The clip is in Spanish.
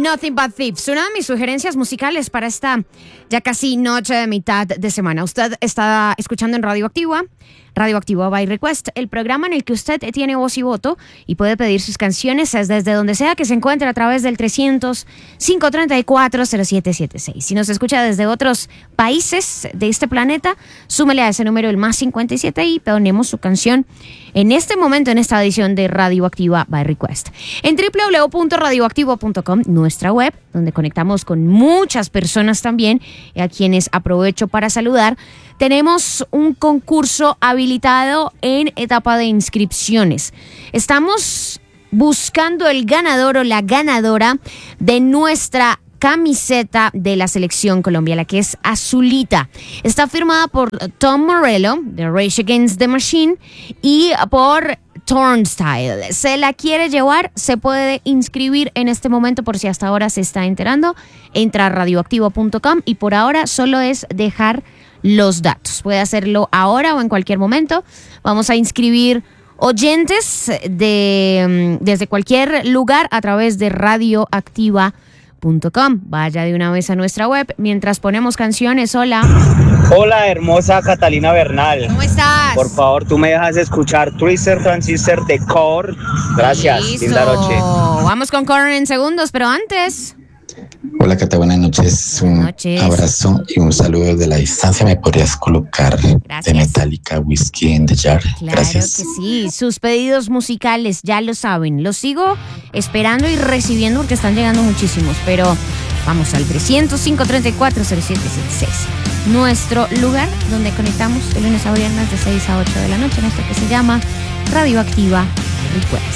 Nothing But Thieves, una de mis sugerencias musicales para esta ya casi noche de mitad de semana. Usted está escuchando en Radioactiva by Request, el programa en el que usted tiene voz y voto y puede pedir sus canciones desde donde sea que se encuentre a través del 300-534-0776. Si nos escucha desde otros países de este planeta, súmele a ese número el +57 y ponemos su canción en este momento en esta edición de Radioactiva by Request. En www.radioactivo.com, nuestra web, donde conectamos con muchas personas también, y a quienes aprovecho para saludar, tenemos un concurso habilitado en etapa de inscripciones. Estamos buscando el ganador o la ganadora de nuestra camiseta de la Selección Colombia, la que es azulita. Está firmada por Tom Morello, de Rage Against the Machine, y por Turnstile. Se la quiere llevar, se puede inscribir en este momento por si hasta ahora se está enterando. Entra a radioactivo.com y por ahora solo es dejar los datos. Puede hacerlo ahora o en cualquier momento. Vamos a inscribir oyentes desde cualquier lugar a través de radioactiva.com. Vaya de una vez a nuestra web mientras ponemos canciones. Hola. Hola, hermosa Catalina Bernal. ¿Cómo estás? Por favor, tú me dejas escuchar Twister Transistor de Core. Gracias. Listo. Linda noche. Vamos con Core en segundos, pero antes. Hola, Cata, buenas noches. Buenas noches. Un abrazo y un saludo desde la distancia. ¿Me podrías colocar de Metallica Whiskey in the Jar? Claro Gracias. que sí. Sus pedidos musicales, ya lo saben. Los sigo esperando y recibiendo porque están llegando muchísimos. Pero vamos al 300-534-0776. Nuestro lugar donde conectamos de lunes a viernes de 6 a 8 de la noche en esto que se llama Radioactiva Request.